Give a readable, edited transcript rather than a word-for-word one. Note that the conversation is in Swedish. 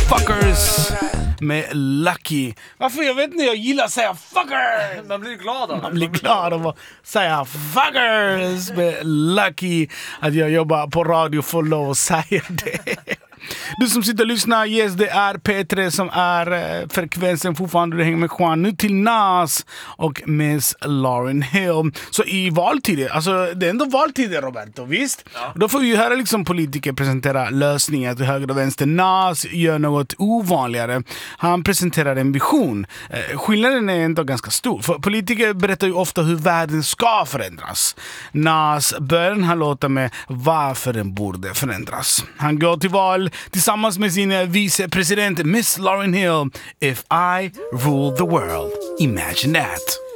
Fuckers med Lucky. Varför? Jag vet inte, jag gillar att säga fucker. Man blir glad av det. Man blir glad av att säga fuckers med Lucky. Att jag jobbar på radio får lov att säga det. Du som sitter och lyssnar, yes, det är P3 som är frekvensen fortfarande. Du hänger med Juan nu till Nas och Miss Lauryn Hill. Så i valtider, alltså det är ändå valtider, Roberto, visst? Ja. Då får vi ju höra liksom politiker presentera lösningar till höger och vänster. Nas gör något ovanligare. Han presenterar en vision. Skillnaden är ändå ganska stor. För politiker berättar ju ofta hur världen ska förändras. Nas börjar den här låten med varför den borde förändras. Han går till val tillsammans med sin vicepresident Miss Lauryn Hill. If I rule the world, imagine that.